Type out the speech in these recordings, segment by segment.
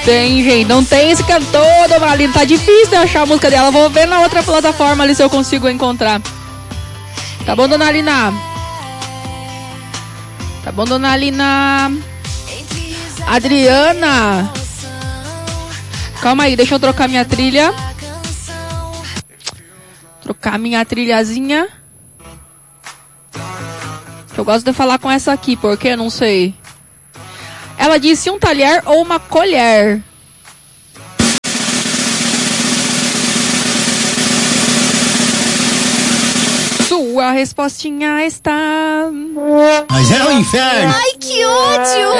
tem, gente. Não tem esse cantor, dona Aline. Tá difícil de achar a música dela. Vou ver na outra plataforma ali se eu consigo encontrar. Tá bom, dona Alina? Tá bom, dona Alina? Adriana. Calma aí, deixa eu trocar minha trilha. Trocar minha trilhazinha. Eu gosto de falar com essa aqui, porque não sei. Ela disse um talher ou uma colher. Sua respostinha está... Mas é o inferno. Ai, que ódio.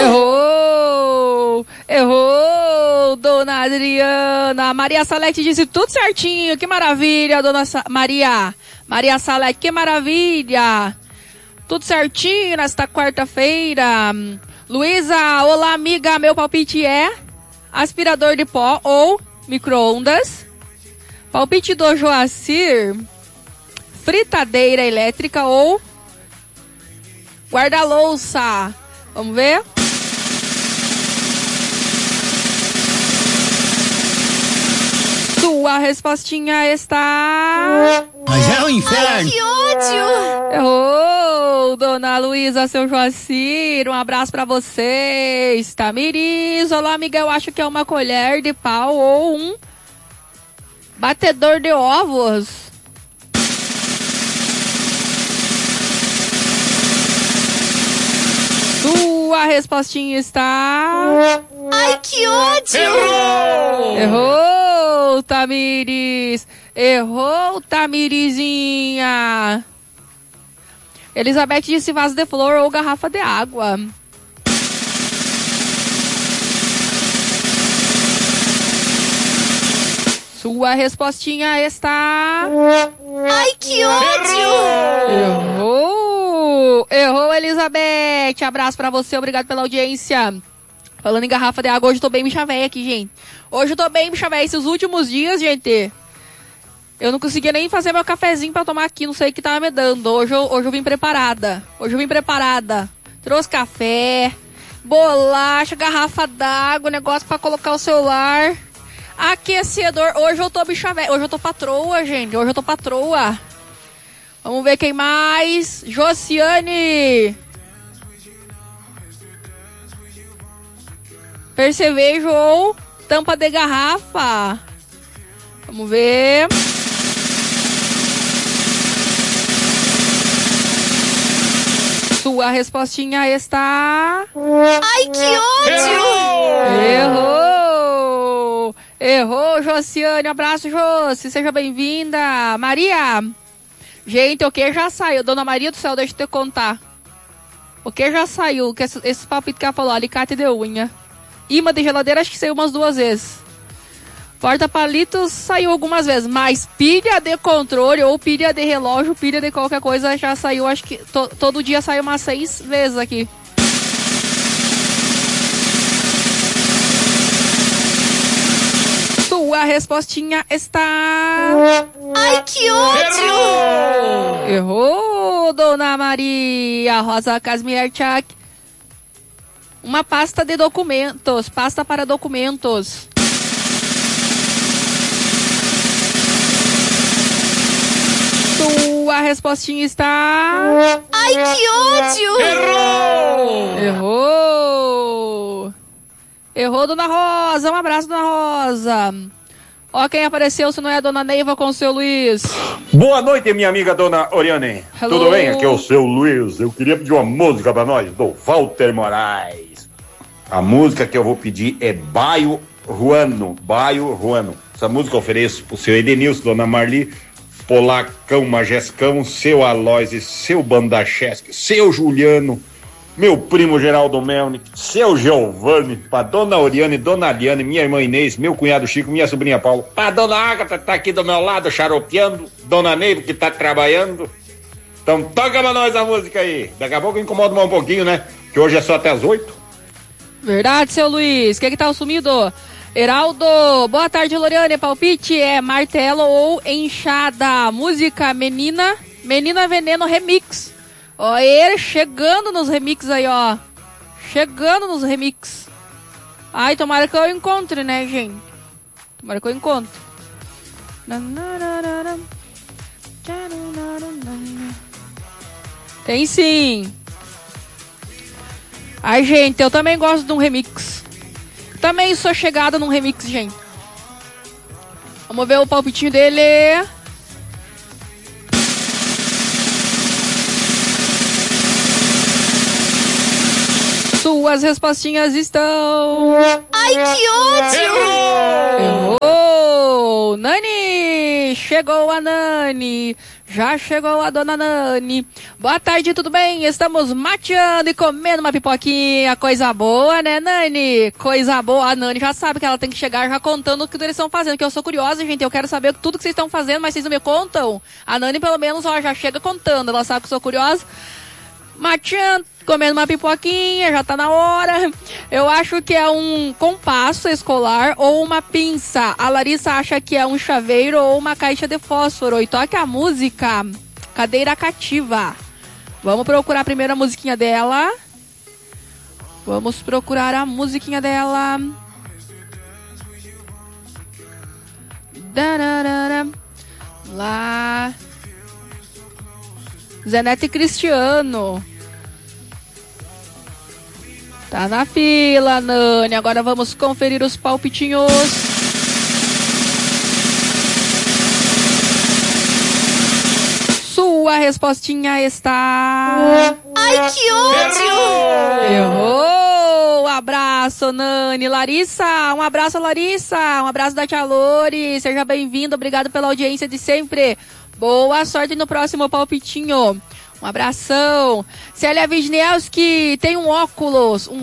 Errou, dona Adriana. Maria Salete disse tudo certinho. Que maravilha, dona Maria Salete, que maravilha. Tudo certinho nesta quarta-feira. Luísa, olá amiga, meu palpite é aspirador de pó ou micro-ondas. Palpite do Joacir, fritadeira elétrica ou guarda-louça. Vamos ver? Sua respostinha está... Mas é o inferno. Ai, que ódio. Errou, dona Luísa, seu Joacir. Um abraço pra vocês. Tamiris, olá amiga, eu acho que é uma colher de pau ou um batedor de ovos. Sua respostinha está... Ai, que ódio. Errou, Tamiris. Errou, Tamirizinha. Elizabeth disse vaso de flor ou garrafa de água. Sua respostinha está... Ai, que ódio. Errou, Elizabeth. Abraço pra você, obrigado pela audiência. Falando em garrafa de água, hoje eu tô bem bicha véia aqui, gente. Hoje eu tô bem bicha véia. Esses últimos dias, gente, eu não conseguia nem fazer meu cafezinho pra tomar aqui. Não sei o que tava me dando. Hoje eu vim preparada. Trouxe café, bolacha, garrafa d'água, negócio pra colocar o celular, aquecedor. Hoje eu tô bicha véia. Hoje eu tô patroa, gente. Vamos ver quem mais. Josiane. Percevejo ou tampa de garrafa. Vamos ver. Sua respostinha está... Ai, que ódio. Errou, Josiane. Abraço, Josi. Seja bem-vinda. Maria. Gente, o que já saiu? Dona Maria do céu, deixa eu te contar. O que já saiu? Que esse palpite que ela falou, alicate de unha. Imã de geladeira acho que saiu umas 2 vezes. Porta-palitos saiu algumas vezes. Mas pilha de controle ou pilha de relógio, pilha de qualquer coisa já saiu. Acho que todo dia saiu umas 6 vezes aqui. Sua respostinha está... Ai, que ódio. Errou, dona Maria. Rosa Casmierchak. Uma pasta de documentos. Pasta para documentos. Sua respostinha está... Ai, que ódio. Errou, dona Rosa. Um abraço, dona Rosa. Ó quem apareceu, se não é a dona Neiva com o seu Luiz. Boa noite, minha amiga dona Oriane. Hello. Tudo bem? Aqui é o seu Luiz. Eu queria pedir uma música pra nós, do Walter Moraes. A música que eu vou pedir é Baio Ruano. Essa música eu ofereço pro seu Edenilson, dona Marli, Polacão, Majescão, seu Aloysio, seu Bandachesque, seu Juliano, meu primo Geraldo Melnick, seu Giovanni, pra dona Oriane, dona Aliane, minha irmã Inês, meu cunhado Chico, minha sobrinha Paula, pra dona Agatha, tá aqui do meu lado, xaropeando, dona Neiva, que tá trabalhando. Então toca pra nós a música aí. Daqui a pouco eu incomodo mais um pouquinho, né? Que hoje é só até as 8. Verdade, seu Luiz. Quem que tá sumido? Heraldo. Boa tarde, Loriane. Palpite é martelo ou enxada. Música Menina Veneno Remix. Ó, ele chegando nos remix aí, ó. Ai, tomara que eu encontre, né, gente? Tomara que eu encontre. Tem sim. Ai, gente, eu também gosto de um remix. Também sou chegada num remix, gente. Vamos ver o palpitinho dele. Suas respostinhas estão... Ai, que ódio! Errou! Nani! Chegou a Nani! Já chegou a dona Nani. Boa tarde, tudo bem? Estamos mateando e comendo uma pipoquinha. Coisa boa, né, Nani? Coisa boa. A Nani já sabe que ela tem que chegar já contando o que eles estão fazendo. Que eu sou curiosa, gente. Eu quero saber tudo que vocês estão fazendo, mas vocês não me contam. A Nani, pelo menos, ó, já chega contando. Ela sabe que eu sou curiosa. Mateando, comendo uma pipoquinha, já tá na hora. Eu acho que é um compasso escolar ou uma pinça. A Larissa acha que é um chaveiro ou uma caixa de fósforo. E toca a música Cadeira Cativa. Vamos procurar primeiro a musiquinha dela. Vamos procurar a musiquinha dela. Dararara. Lá. Zenete e Cristiano. Tá na fila, Nani. Agora vamos conferir os palpitinhos. Sua respostinha está... Ai, que ódio! Errou! Abraço, Nani. Larissa, um abraço, Larissa. Um abraço da Tia Lori. Seja bem-vindo. Obrigado pela audiência de sempre. Boa sorte no próximo palpitinho. Um abração. Célia Wisniewski tem um óculos